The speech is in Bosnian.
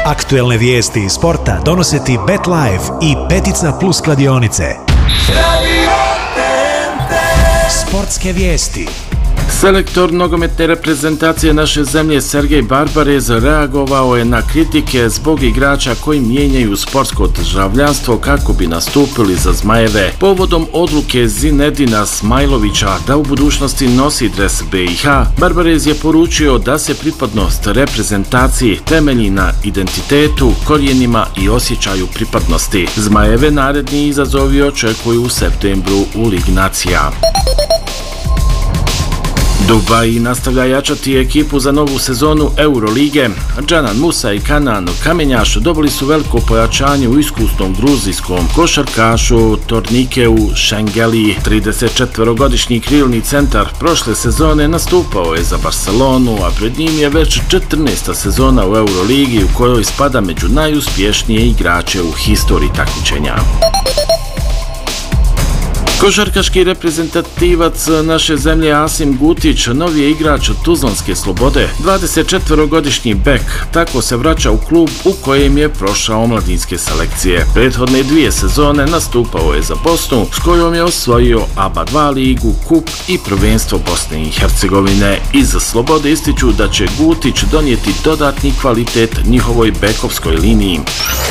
Aktuelne vijesti iz sporta donose ti BetLife i Petica Plus kladionice. Sportske vijesti. Selektor nogometne reprezentacije naše zemlje Sergej Barbarez reagovao je na kritike zbog igrača koji mijenjaju sportsko državljanstvo kako bi nastupili za Zmajeve. Povodom odluke Zinedina Smajlovića da u budućnosti nosi dres BiH, Barbarez je poručio da se pripadnost reprezentaciji temelji na identitetu, korijenima i osjećaju pripadnosti. Zmajeve naredni izazovi očekuju u septembru u Ligi nacija. Dubai nastavlja jačati ekipu za novu sezonu Eurolige. Džanan Musa i Kanan Kamenjaš dobili su veliko pojačanje u iskusnom gruzijskom košarkašu Tornikeu Šengeli. 34-godišnji krilni centar prošle sezone nastupao je za Barcelonu, a pred njim je već 14. sezona u Euroligi u kojoj spada među najuspješnije igrače u historiji takmičenja. Košarkaški reprezentativac naše zemlje Asim Gutić novi je igrač Tuzlanske Slobode. 24-godišnji bek tako se vraća u klub u kojem je prošao omladinske selekcije. Prethodne 2 sezone nastupao je za Bosnu, s kojom je osvojio ABA 2 ligu, kup i prvenstvo Bosne i Hercegovine. Iz Slobode ističu da će Gutić donijeti dodatni kvalitet njihovoj bekovskoj liniji.